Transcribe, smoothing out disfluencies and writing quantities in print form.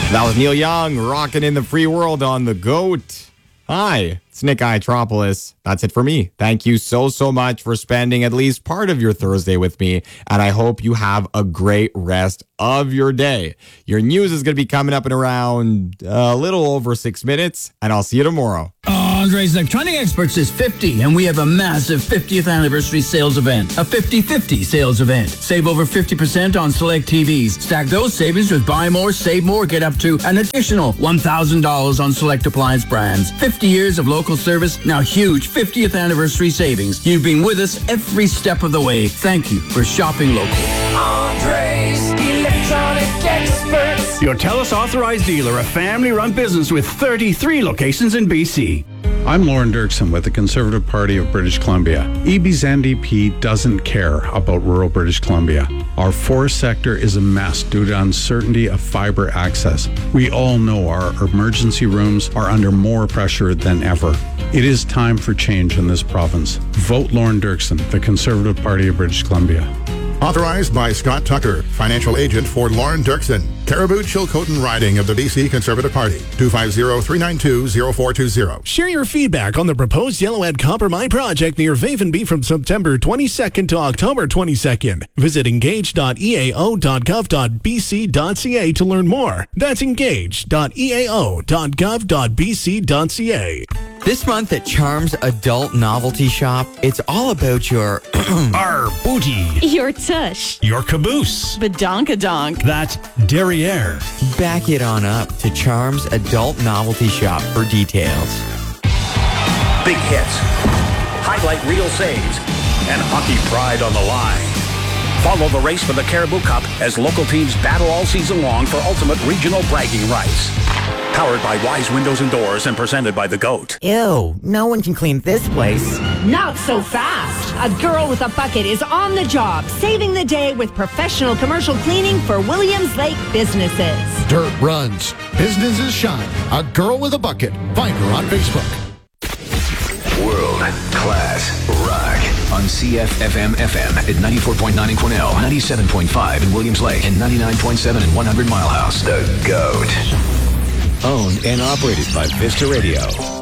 That was Neil Young rocking in the free world on the GOAT. Hi, it's Nick Iatropoulos. That's it for me. Thank you so much for spending at least part of your Thursday with me, and I hope you have a great rest of your day. Your news is going to be coming up in around a little over 6 minutes, and I'll see you tomorrow. Andre's Electronic Experts is 50, and we have a massive 50th anniversary sales event. A 50-50 sales event. Save over 50% on select TVs. Stack those savings with buy more, save more. Get up to an additional $1,000 on select appliance brands. 50 years of local service, now huge 50th anniversary savings. You've been with us every step of the way. Thank you for shopping local. Andre's Electronic Experts. Your TELUS authorized dealer, a family-run business with 33 locations in BC. I'm Lauren Dirksen with the Conservative Party of British Columbia. EB's NDP doesn't care about rural British Columbia. Our forest sector is a mess due to uncertainty of fiber access. We all know our emergency rooms are under more pressure than ever. It is time for change in this province. Vote Lauren Dirksen, the Conservative Party of British Columbia. Authorized by Scott Tucker, financial agent for Lauren Dirksen, Caribou Chilcotin riding of the BC Conservative Party, 250-392-0420. Share your feedback on the proposed Yellowhead Copper Mine project near Vavenby from September 22nd to October 22nd. Visit engage.eao.gov.bc.ca to learn more. That's engage.eao.gov.bc.ca. This month at Charms Adult Novelty Shop, it's all about your Our booty. Your tush. Your caboose. Badonkadonk. That derriere. Back it on up to Charms Adult Novelty Shop for details. Big hits, highlight reel saves, and hockey pride on the line. Follow the race for the Caribou Cup as local teams battle all season long for ultimate regional bragging rights. Powered by Wise Windows and Doors and presented by The GOAT. Ew, no one can clean this place. Not so fast. A girl with a bucket is on the job, saving the day with professional commercial cleaning for Williams Lake businesses. Dirt runs. Businesses shine. A girl with a bucket. Find her on Facebook. World class rock on CFFM FM at 94.9 in Quesnel, 97.5 in Williams Lake, and 99.7 in 100 Mile House. The GOAT. Owned and operated by Vista Radio.